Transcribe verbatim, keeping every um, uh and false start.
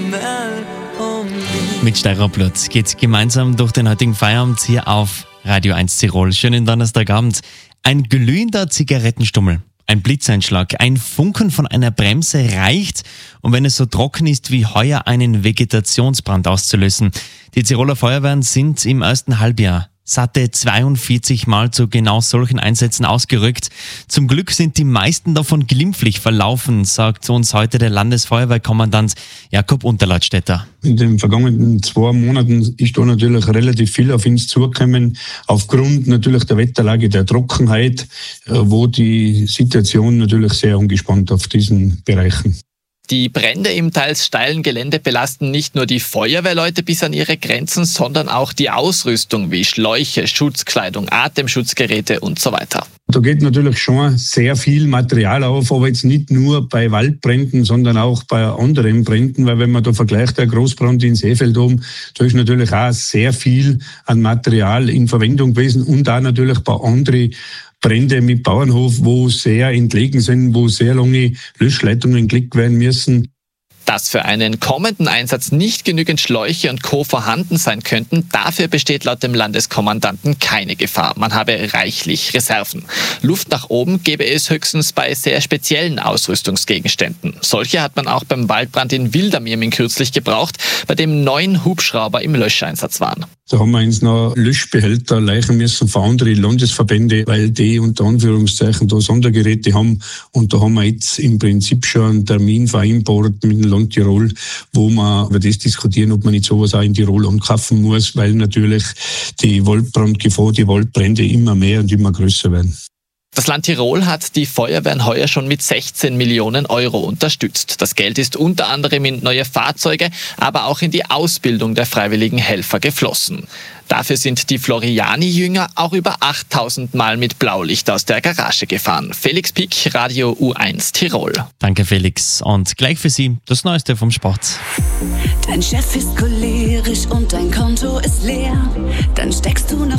Mit Steirerblut geht's gemeinsam durch den heutigen Feierabend hier auf Radio eins Tirol. Schönen Donnerstagabend. Ein glühender Zigarettenstummel, ein Blitzeinschlag, ein Funken von einer Bremse reicht, um wenn es so trocken ist wie heuer einen Vegetationsbrand auszulösen. Die Tiroler Feuerwehren sind im ersten Halbjahr satte zweiundvierzig Mal zu genau solchen Einsätzen ausgerückt. Zum Glück sind die meisten davon glimpflich verlaufen, sagt uns heute der Landesfeuerwehrkommandant Jakob Unterleitstädter. In den vergangenen zwei Monaten ist da natürlich relativ viel auf uns zugekommen, aufgrund natürlich der Wetterlage, der Trockenheit, wo die Situation natürlich sehr angespannt auf diesen Bereichen. Die Brände im teils steilen Gelände belasten nicht nur die Feuerwehrleute bis an ihre Grenzen, sondern auch die Ausrüstung wie Schläuche, Schutzkleidung, Atemschutzgeräte und so weiter. Da geht natürlich schon sehr viel Material auf, aber jetzt nicht nur bei Waldbränden, sondern auch bei anderen Bränden, weil wenn man da vergleicht, der Großbrand in Seefeld oben, da ist natürlich auch sehr viel an Material in Verwendung gewesen und auch natürlich bei anderen Brände mit Bauernhof, wo sehr entlegen sind, wo sehr lange Löschleitungen gelegt werden müssen. Dass für einen kommenden Einsatz nicht genügend Schläuche und Co. vorhanden sein könnten, dafür besteht laut dem Landeskommandanten keine Gefahr. Man habe reichlich Reserven. Luft nach oben gebe es höchstens bei sehr speziellen Ausrüstungsgegenständen. Solche hat man auch beim Waldbrand in Wildermirming kürzlich gebraucht, bei dem neun Hubschrauber im Löscheinsatz waren. Da haben wir uns noch Löschbehälter leichen müssen von anderen Landesverbände, weil die unter Anführungszeichen da Sondergeräte haben. Und da haben wir jetzt im Prinzip schon einen Termin vereinbart mit dem Land Tirol, wo wir über das diskutieren, ob man nicht sowas auch in Tirol ankaufen muss, weil natürlich die Waldbrandgefahr, die Waldbrände immer mehr und immer größer werden. Das Land Tirol hat die Feuerwehren heuer schon mit sechzehn Millionen Euro unterstützt. Das Geld ist unter anderem in neue Fahrzeuge, aber auch in die Ausbildung der freiwilligen Helfer geflossen. Dafür sind die Floriani-Jünger auch über achttausend Mal mit Blaulicht aus der Garage gefahren. Felix Pick, Radio U eins Tirol. Danke Felix. Und gleich für Sie das Neueste vom Sport. Dein Chef ist cholerisch und dein Konto ist leer. Dann steckst du noch